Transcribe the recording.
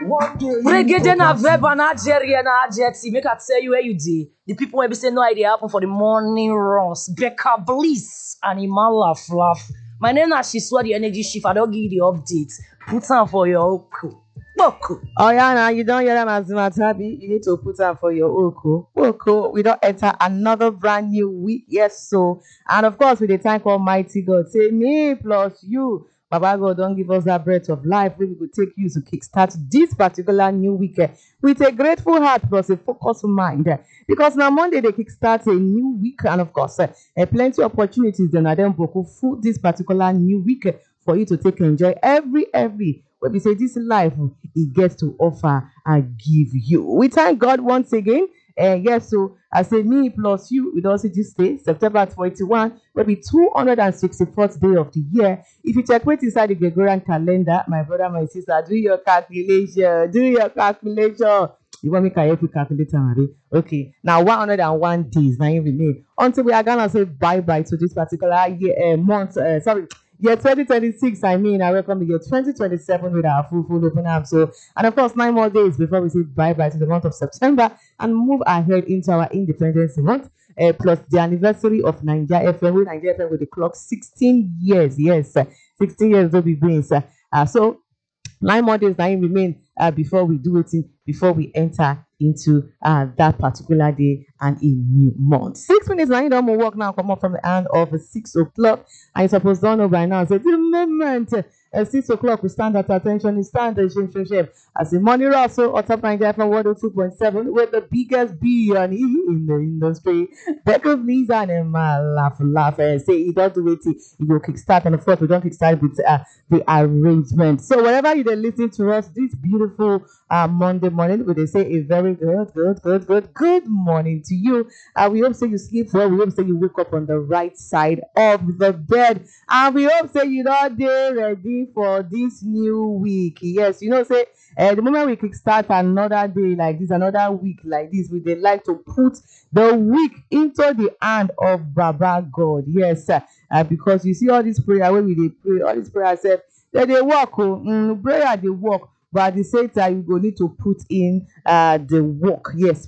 Reggae na verb and adjective and adjective. Make I tell you where you did. The people will be saying no idea happen for the morning runs. Becca Bliss and Iman laugh. My name is Shiswa, the energy shift. I don't give you the update. Put on for your Oko. Oh yeah, now you don't hear them as much happy. You need to put on for your Oko. We don't enter another brand new week. Yes, so and of course with the thank Almighty God. Say me plus you. Baba God don't give us that breath of life. We will take you to kickstart this particular new week with a grateful heart plus a focused mind. Because now Monday they kickstart a new week and of course plenty of opportunities then them full this particular new week for you to take and enjoy every when we say this life it gets to offer and give you. We thank God once again. Yes, so I say me plus you, we don't see this day, September 21, will be 264th day of the year. If you check wait inside the Gregorian calendar, my brother, my sister, do your calculation. You want me to help you calculate, Mary? Okay, now 101 days now you remain until we are gonna say bye-bye to this particular year, year 2026, I welcome the year 2027 with our full open arms. So, and of course, 9 more days before we say bye-bye to the month of September and move ahead into our Independence Month, plus the anniversary of Nigeria FM, with Nigeria FM with the clock 16 years. Yes, 16 years will be brings. So, 9 more days now remain before we do it, before we enter into that particular day and a new month. 6 minutes now, you don't work now, come up from the end of 6 o'clock. I suppose don't know by now. So the moment at 6 o'clock we stand at attention, we stand at shame. As the money also on top Nigeria from 102.7 with the biggest B and E in the industry. Becca please and laugh. Say you don't do it, you go kickstart, and of course we don't kickstart with the arrangement. So wherever you're listening to us this beautiful Monday morning, we say a very good morning to you. We hope say you sleep well. We hope say you wake up on the right side of the bed, and we hope say you don't dey ready for this new week. Yes, you know say the moment we kickstart another day like this, another week like this, we dey like to put the week into the hand of Baba God. Yes, because you see all this prayer when we dey pray, all this prayer self they work. Prayer they work. But at the same time, you go need to put in the work. Yes,